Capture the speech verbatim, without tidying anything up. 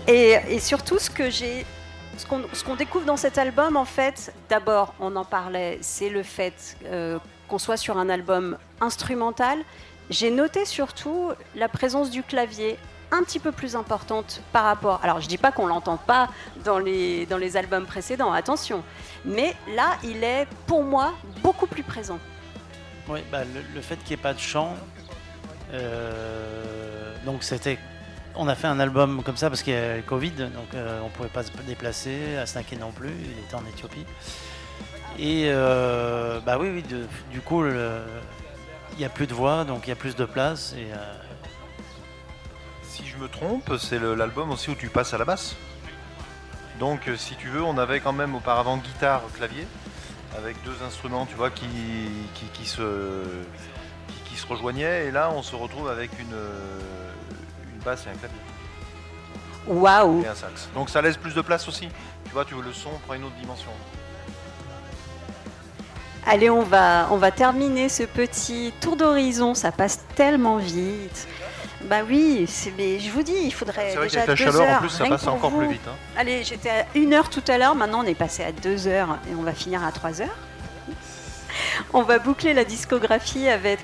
Et, et surtout, ce que j'ai, ce qu'on, ce qu'on découvre dans cet album, en fait, d'abord, on en parlait, c'est le fait euh, qu'on soit sur un album instrumental. J'ai noté surtout la présence du clavier un petit peu plus importante par rapport... Alors, je dis pas qu'on l'entend pas dans les, dans les albums précédents, attention. Mais là, il est, pour moi, beaucoup plus présent. Oui, bah, le, le fait qu'il n'y ait pas de chant, euh, donc c'était... On a fait un album comme ça parce qu'il y a le Covid, donc euh, on ne pouvait pas se déplacer, Asnaké non plus, il était en Éthiopie. Et euh, bah oui, oui de, du coup, le, il n'y a plus de voix, donc il y a plus de place. Et, euh... Si je me trompe, c'est le, l'album aussi où tu passes à la basse. Donc si tu veux, on avait quand même auparavant guitare, clavier, avec deux instruments, tu vois, qui, qui, qui, se, qui, qui se rejoignaient. Et là, on se retrouve avec une... basse et un clavier. Waouh. Et un sax. Donc ça laisse plus de place aussi. Tu vois, tu veux le son prend une autre dimension. Allez, on va, on va terminer ce petit tour d'horizon. Ça passe tellement vite. Bah oui, c'est, mais je vous dis, il faudrait c'est vrai déjà qu'avec la deux chaleur, heures. En plus, ça rien passe encore vous. plus vite. Hein. Allez, j'étais à une heure tout à l'heure. Maintenant, on est passé à deux heures et on va finir à trois heures. On va boucler la discographie avec